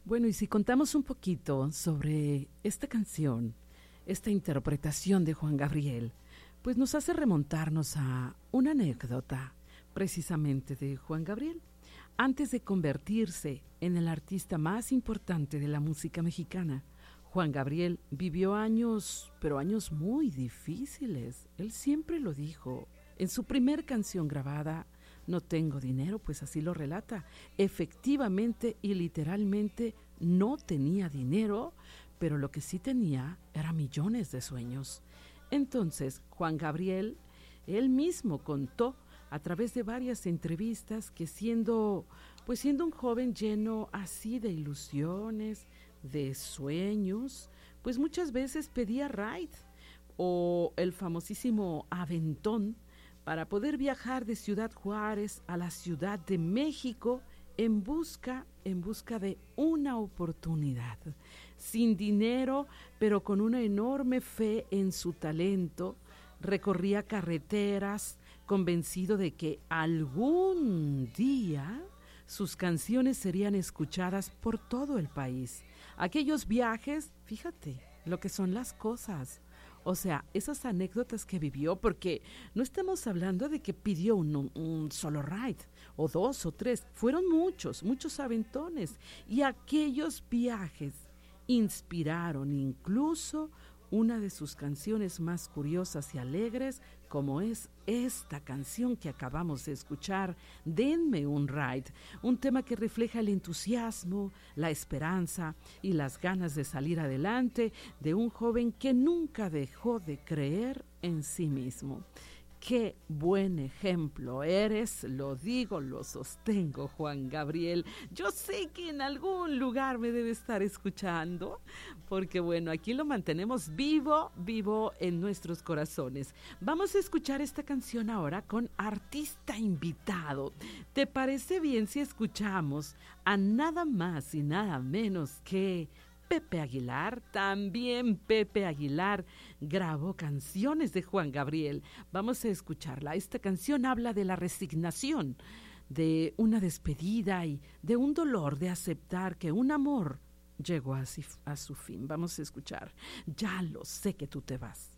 Bueno, y si contamos un poquito sobre esta canción, esta interpretación de Juan Gabriel, pues nos hace remontarnos a una anécdota precisamente de Juan Gabriel. Antes de convertirse en el artista más importante de la música mexicana, Juan Gabriel vivió años, pero años muy difíciles. Él siempre lo dijo. En su primer canción grabada, No tengo dinero, pues así lo relata. Efectivamente y literalmente no tenía dinero, pero lo que sí tenía era millones de sueños. Entonces, Juan Gabriel, él mismo contó a través de varias entrevistas que siendo un joven lleno así de ilusiones, de sueños, pues muchas veces pedía ride o el famosísimo aventón para poder viajar de Ciudad Juárez a la Ciudad de México en busca de una oportunidad. Sin dinero, pero con una enorme fe en su talento, recorría carreteras convencido de que algún día sus canciones serían escuchadas por todo el país. Aquellos viajes, fíjate lo que son las cosas. O sea, esas anécdotas que vivió, porque no estamos hablando de que pidió un solo ride, o dos o tres, fueron muchos aventones. Y aquellos viajes inspiraron incluso una de sus canciones más curiosas y alegres, como es esta canción que acabamos de escuchar, Denme un Ride, un tema que refleja el entusiasmo, la esperanza y las ganas de salir adelante de un joven que nunca dejó de creer en sí mismo. Qué buen ejemplo eres, lo digo, lo sostengo, Juan Gabriel. Yo sé que en algún lugar me debe estar escuchando, porque bueno, aquí lo mantenemos vivo en nuestros corazones. Vamos a escuchar esta canción ahora con artista invitado. ¿Te parece bien si escuchamos a nada más y nada menos que Pepe Aguilar? También Pepe Aguilar grabó canciones de Juan Gabriel. Vamos a escucharla. Esta canción habla de la resignación, de una despedida y de un dolor de aceptar que un amor llegó a su fin. Vamos a escuchar. Ya lo sé que tú te vas.